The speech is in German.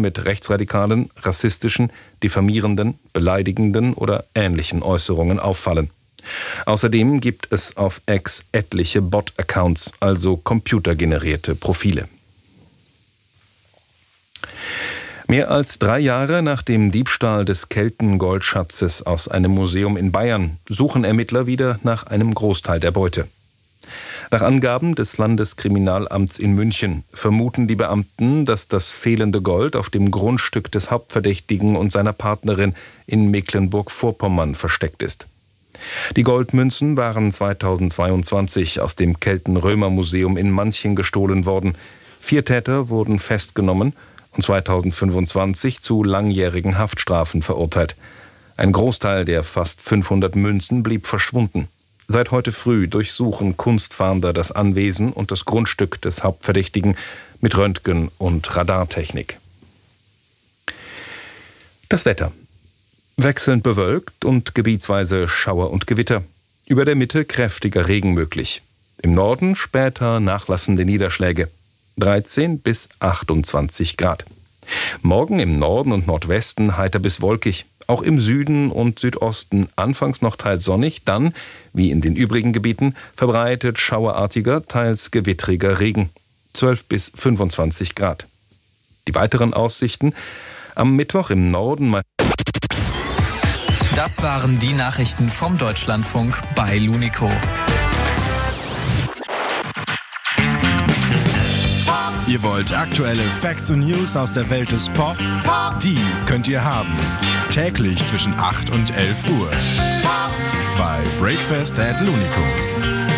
mit rechtsradikalen, rassistischen, diffamierenden, beleidigenden oder ähnlichen Äußerungen auffallen. Außerdem gibt es auf X etliche Bot-Accounts, also computergenerierte Profile. Mehr als 3 Jahre nach dem Diebstahl des Keltengoldschatzes aus einem Museum in Bayern suchen Ermittler wieder nach einem Großteil der Beute. Nach Angaben des Landeskriminalamts in München vermuten die Beamten, dass das fehlende Gold auf dem Grundstück des Hauptverdächtigen und seiner Partnerin in Mecklenburg-Vorpommern versteckt ist. Die Goldmünzen waren 2022 aus dem Kelten-Römer-Museum in Manching gestohlen worden. 4 Täter wurden festgenommen und 2025 zu langjährigen Haftstrafen verurteilt. Ein Großteil der fast 500 Münzen blieb verschwunden. Seit heute früh durchsuchen Kunstfahnder das Anwesen und das Grundstück des Hauptverdächtigen mit Röntgen- und Radartechnik. Das Wetter. Wechselnd bewölkt und gebietsweise Schauer und Gewitter. Über der Mitte kräftiger Regen möglich. Im Norden später nachlassende Niederschläge. 13 bis 28 Grad. Morgen im Norden und Nordwesten heiter bis wolkig. Auch im Süden und Südosten anfangs noch teils sonnig, dann, wie in den übrigen Gebieten, verbreitet schauerartiger, teils gewittriger Regen. 12 bis 25 Grad. Die weiteren Aussichten: am Mittwoch im Norden. Das waren die Nachrichten vom Deutschlandfunk bei Lunico. Ihr wollt aktuelle Facts und News aus der Welt des Pop? Die könnt ihr haben. Täglich zwischen 8 und 11 Uhr. Bei Breakfast at Lunicos.